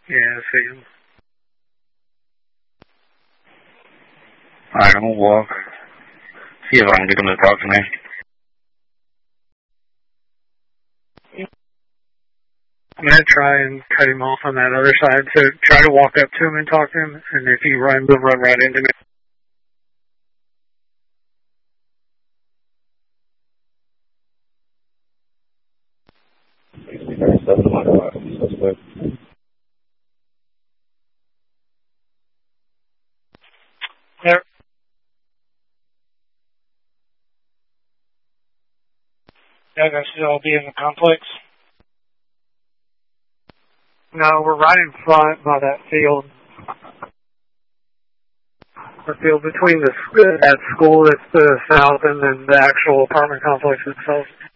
Yeah, I see him. Alright, I'm gonna walk. See if I can get him to talk to me. I'm going to try and cut him off on that other side, so try to walk up to him and talk to him, and if he runs, he'll run right into me. There. Yeah, guys should all be in the complex. No, we're right in front by that field. The field between that school that's to the south and then the actual apartment complex itself.